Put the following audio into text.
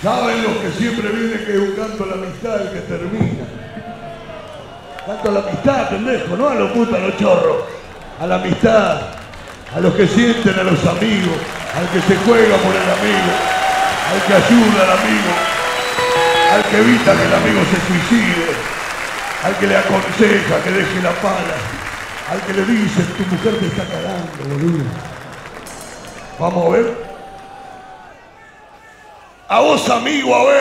¿Saben los que siempre vienen que es un canto a la amistad el que termina? Canto a la amistad, pendejo, no a los putos, a los chorros. A la amistad, a los que sienten a los amigos, al que se juega por el amigo, al que ayuda al amigo, al que evita que el amigo se suicide, al que le aconseja que deje la pala, al que le dice, tu mujer te está cagando, boludo. Vamos a ver. A vos, amigo, a ver.